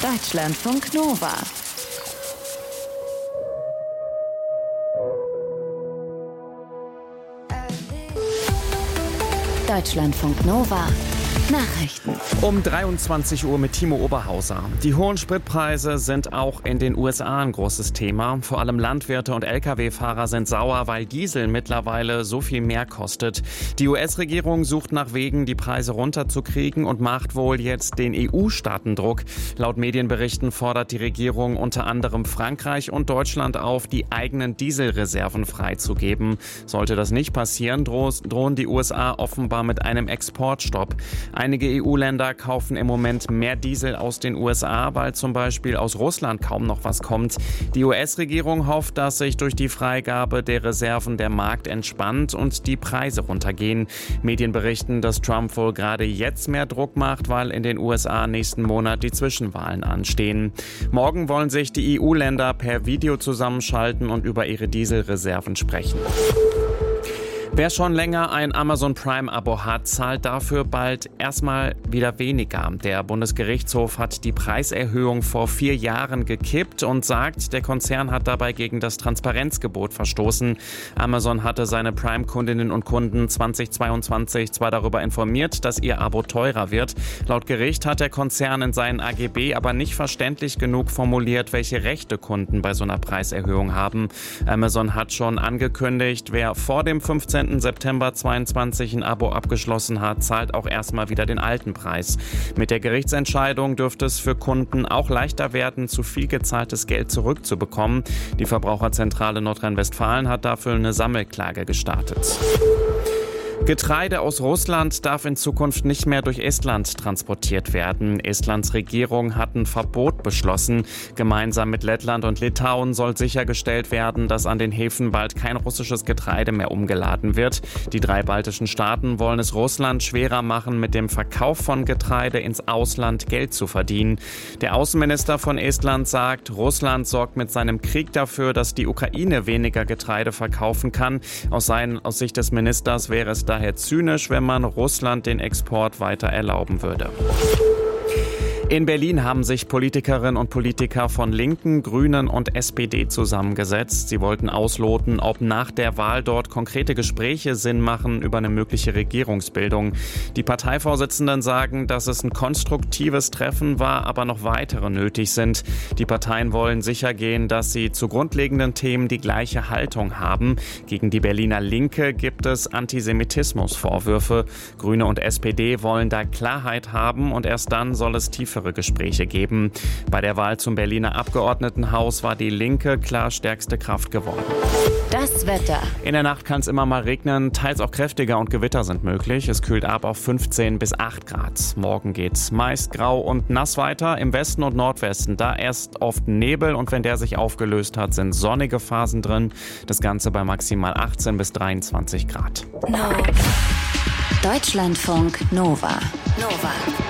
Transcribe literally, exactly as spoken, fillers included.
Deutschlandfunk Nova. Deutschlandfunk Nova. Nachrichten. Um dreiundzwanzig Uhr mit Timo Oberhauser. Die hohen Spritpreise sind auch in den U S A ein großes Thema. Vor allem Landwirte und L K W-Fahrer sind sauer, weil Diesel mittlerweile so viel mehr kostet. Die U S-Regierung sucht nach Wegen, die Preise runterzukriegen und macht wohl jetzt den E U-Staaten Druck. Laut Medienberichten fordert die Regierung unter anderem Frankreich und Deutschland auf, die eigenen Dieselreserven freizugeben. Sollte das nicht passieren, drohen die U S A offenbar mit einem Exportstopp. Einige E U-Länder kaufen im Moment mehr Diesel aus den U S A, weil zum Beispiel aus Russland kaum noch was kommt. Die U S-Regierung hofft, dass sich durch die Freigabe der Reserven der Markt entspannt und die Preise runtergehen. Medien berichten, dass Trump wohl gerade jetzt mehr Druck macht, weil in den U S A nächsten Monat die Zwischenwahlen anstehen. Morgen wollen sich die E U-Länder per Video zusammenschalten und über ihre Dieselreserven sprechen. Wer schon länger ein Amazon Prime-Abo hat, zahlt dafür bald erstmal wieder weniger. Der Bundesgerichtshof hat die Preiserhöhung vor vier Jahren gekippt und sagt, der Konzern hat dabei gegen das Transparenzgebot verstoßen. Amazon hatte seine Prime-Kundinnen und Kunden zweitausendzweiundzwanzig zwar darüber informiert, dass ihr Abo teurer wird. Laut Gericht hat der Konzern in seinen A G B aber nicht verständlich genug formuliert, welche Rechte Kunden bei so einer Preiserhöhung haben. Amazon hat schon angekündigt, wer vor dem fünfzehnten September zweiundzwanzig ein Abo abgeschlossen hat, zahlt auch erstmal wieder den alten Preis. Mit der Gerichtsentscheidung dürfte es für Kunden auch leichter werden, zu viel gezahltes Geld zurückzubekommen. Die Verbraucherzentrale Nordrhein-Westfalen hat dafür eine Sammelklage gestartet. Getreide aus Russland darf in Zukunft nicht mehr durch Estland transportiert werden. Estlands Regierung hat ein Verbot beschlossen. Gemeinsam mit Lettland und Litauen soll sichergestellt werden, dass an den Häfen bald kein russisches Getreide mehr umgeladen wird. Die drei baltischen Staaten wollen es Russland schwerer machen, mit dem Verkauf von Getreide ins Ausland Geld zu verdienen. Der Außenminister von Estland sagt, Russland sorgt mit seinem Krieg dafür, dass die Ukraine weniger Getreide verkaufen kann. Aus, seinen, aus Sicht des Ministers wäre es daher zynisch, wenn man Russland den Export weiter erlauben würde. In Berlin haben sich Politikerinnen und Politiker von Linken, Grünen und S P D zusammengesetzt. Sie wollten ausloten, ob nach der Wahl dort konkrete Gespräche Sinn machen über eine mögliche Regierungsbildung. Die Parteivorsitzenden sagen, dass es ein konstruktives Treffen war, aber noch weitere nötig sind. Die Parteien wollen sichergehen, dass sie zu grundlegenden Themen die gleiche Haltung haben. Gegen die Berliner Linke gibt es Antisemitismusvorwürfe. Grüne und S P D wollen da Klarheit haben und erst dann soll es tiefer Gespräche geben. Bei der Wahl zum Berliner Abgeordnetenhaus war die Linke klar stärkste Kraft geworden. Das Wetter. In der Nacht kann es immer mal regnen, teils auch kräftiger und Gewitter sind möglich. Es kühlt ab auf fünfzehn bis acht Grad. Morgen geht's meist grau und nass weiter. Im Westen und Nordwesten, da erst oft Nebel und wenn der sich aufgelöst hat, sind sonnige Phasen drin. Das Ganze bei maximal achtzehn bis dreiundzwanzig Grad. No. Deutschlandfunk Nova. Nova.